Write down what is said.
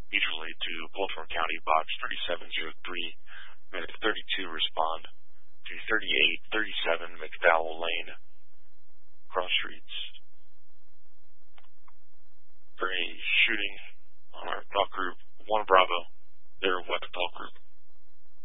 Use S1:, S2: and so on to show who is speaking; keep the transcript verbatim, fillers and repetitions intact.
S1: mutual aid to Baltimore County, box thirty-seven oh three, minute thirty-two, respond to thirty-eight thirty-seven McDowell Lane, cross streets, for a shooting on our talk group one Bravo, their weapon talk group.